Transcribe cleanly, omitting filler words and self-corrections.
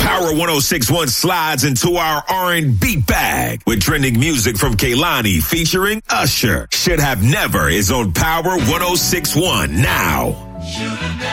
Power 106.1 slides into our R&B bag with trending music from Kehlani featuring Usher. Should Have Never is on Power 106.1 now.